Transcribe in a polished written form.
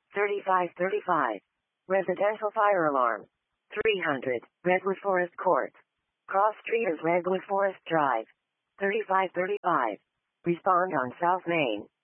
3535. Residential fire alarm. 300. Redwood Forest Court. Cross Street of Redwood Forest Drive. 3535. Respond on South Main.